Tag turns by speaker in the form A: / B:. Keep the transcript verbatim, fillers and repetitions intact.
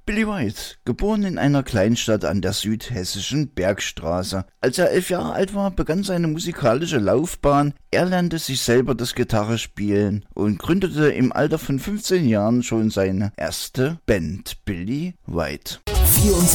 A: Billy White, geboren in einer Kleinstadt an der südhessischen Bergstraße. Als er elf Jahre alt war, begann seine musikalische Laufbahn. Er lernte sich selber das Gitarrespielen und gründete im Alter von fünfzehn Jahren schon seine erste Band, Billy White.
B: vierundzwanzig